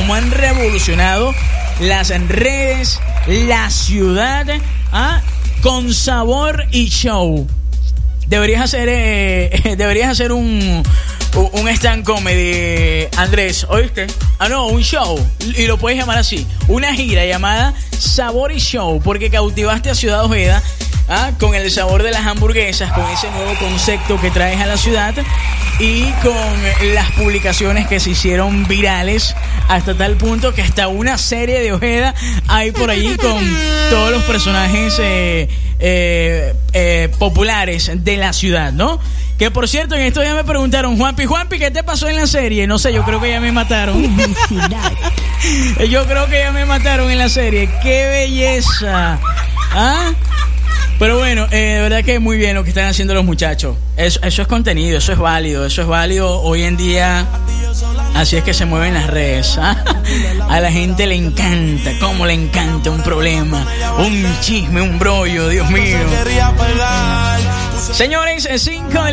cómo han revolucionado las redes, la ciudad, con sabor y show. Deberías hacer un stand comedy, Andrés, ¿oíste? Un show, y lo puedes llamar así, una gira llamada Sabor y Show, porque cautivaste a Ciudad Ojeda, con el sabor de las hamburguesas, con ese nuevo concepto que traes a la ciudad y con las publicaciones que se hicieron virales hasta tal punto que hasta una serie de Ojeda hay por allí con todos los personajes populares de la ciudad, ¿no? Que por cierto, en estos días me preguntaron, Juanpi, ¿qué te pasó en la serie? No sé, yo creo que ya me mataron. Yo creo que ya me mataron en la serie. ¡Qué belleza! Pero bueno, de verdad que muy bien lo que están haciendo los muchachos. Eso es contenido, eso es válido hoy en día. Así es que se mueven las redes. A la gente le encanta, cómo le encanta un problema, un chisme, un brollo, Dios mío. Señores, 5